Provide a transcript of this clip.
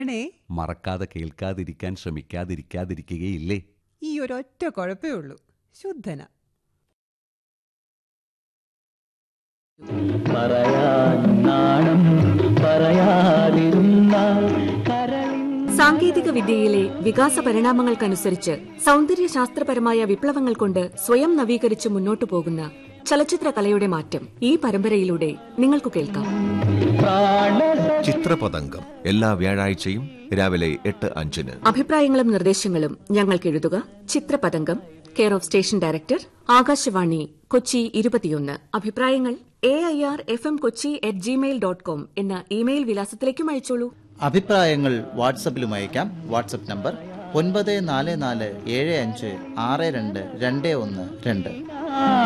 ണേ മറക്കാതെ കേൾക്കാതിരിക്കാൻ ശ്രമിക്കാതിരിക്കാതിരിക്കുകയില്ലേ? ഈ ഒരൊറ്റ കുഴപ്പേ ഉള്ളൂ, ശുദ്ധന. സാങ്കേതിക വിദ്യയിലെ വികാസ പരിണാമങ്ങൾക്കനുസരിച്ച് സൗന്ദര്യശാസ്ത്രപരമായ വിപ്ലവങ്ങൾ കൊണ്ട് സ്വയം നവീകരിച്ച് മുന്നോട്ടു പോകുന്ന ചലച്ചിത്ര കലയുടെ മാറ്റം ഈ പരമ്പരയിലൂടെ നിങ്ങൾക്ക് കേൾക്കാം. ചിത്രപതംഗം എല്ലാ വ്യാഴാഴ്ചയും രാവിലെ 8:05. അഭിപ്രായങ്ങളും നിർദ്ദേശങ്ങളും ഞങ്ങൾക്ക് എഴുതുക. ചിത്രപതംഗം, care of station director, Akashvani, Kochi 21. അഭിപ്രായങ്ങൾ AIRFMKochi@gmail.com എന്ന ഇമെയിൽ വിലാസത്തിലേക്കും അയച്ചോളൂ. അഭിപ്രായങ്ങൾ വാട്സപ്പിലും അയക്കാം. WhatsApp number 9447562212.